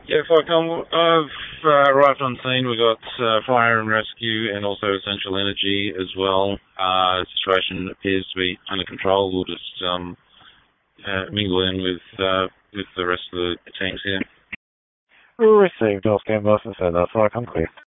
Yeah, Falcon, I've arrived on scene. We've got fire and rescue and also essential energy as well. The situation appears to be under control. We'll just mingle in with the rest of the teams here. Received, Oscar Wilson, so that's Falcon clear.